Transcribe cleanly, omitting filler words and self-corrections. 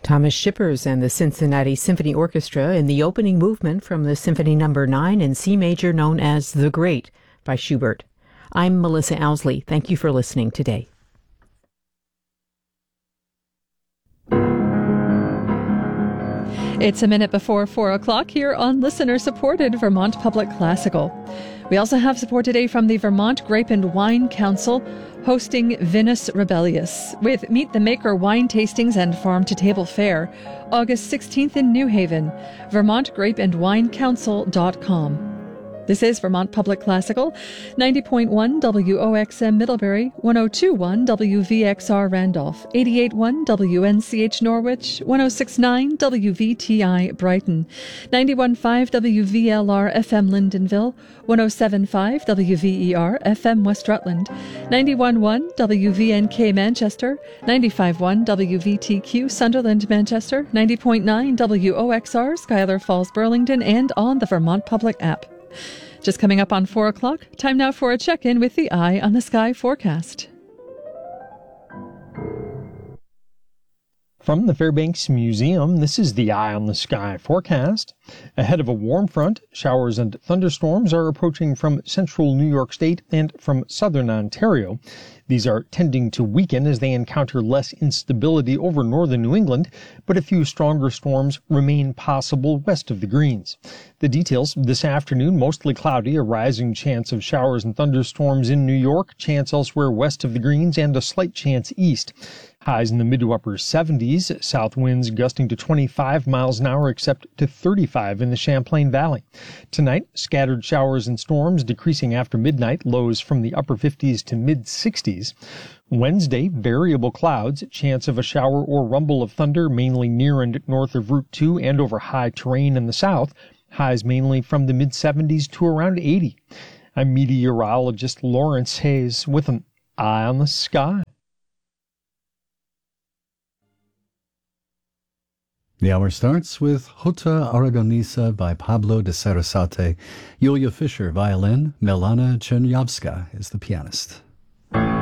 Thomas Shippers and the Cincinnati Symphony Orchestra in the opening movement from the Symphony No. 9 in C major known as The Great by Schubert. I'm Melissa Owsley. Thank you for listening today. It's a minute before 4 o'clock here on listener-supported Vermont Public Classical. We also have support today from the Vermont Grape and Wine Council, hosting Vinous Rebellious, with Meet the Maker wine tastings and farm-to-table fare, August 16th in New Haven, vermontgrapeandwinecouncil.com. This is Vermont Public Classical, 90.1 WOXM Middlebury, 102.1 WVXR Randolph, 88.1 WNCH Norwich, 106.9 WVTI Brighton, 91.5 WVLR FM Lyndonville, 107.5 WVER FM West Rutland, 91.1 WVNK Manchester, 95.1 WVTQ Sunderland Manchester, 90.9 WOXR Schuyler Falls Burlington, and on the Vermont Public app. Just coming up on 4 o'clock, time now for a check-in with the Eye on the Sky forecast. From the Fairbanks Museum, this is the Eye on the Sky forecast. Ahead of a warm front, showers and thunderstorms are approaching from central New York State and from southern Ontario. These are tending to weaken as they encounter less instability over northern New England, but a few stronger storms remain possible west of the Greens. The details: this afternoon, mostly cloudy, a rising chance of showers and thunderstorms in New York, chance elsewhere west of the Greens, and a slight chance east. Highs in the mid to upper 70s, south winds gusting to 25 miles an hour except to 35 in the Champlain Valley. Tonight, scattered showers and storms decreasing after midnight, lows from the upper 50s to mid 60s. Wednesday, variable clouds, chance of a shower or rumble of thunder mainly near and north of Route 2 and over high terrain in the south. Highs mainly from the mid 70s to around 80. I'm meteorologist Lawrence Hayes with an Eye on the Sky. The hour starts with Jota Aragonesa by Pablo de Sarasate. Yulia Fischer, violin. Milana Chernyavska is the pianist.